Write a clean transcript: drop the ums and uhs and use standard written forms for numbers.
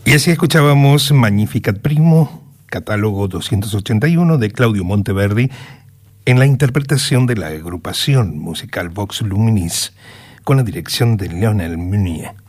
Y así escuchábamos Magnificat Primo, catálogo 281 de Claudio Monteverdi, en la interpretación de la agrupación musical Vox Luminis, con la dirección de Lionel Meunier.